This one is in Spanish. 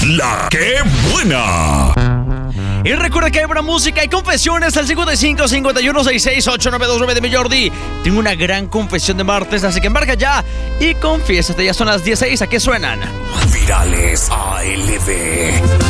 La que buena. Y recuerda que hay buena música y confesiones al 55 51 66 8929 de mi Jordi. Tengo una gran confesión de martes, así que marca ya y confiésate. Ya son las 16, ¿a qué suenan? Virales ALB.